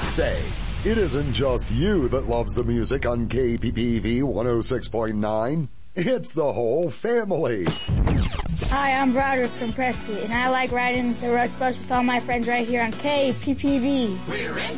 Say, it isn't just you that loves the music on KPPV 106.9. It's the whole family. Hi, I'm Broderick from Prescott, and I like riding the Rush Bus with all my friends right here on KPPV.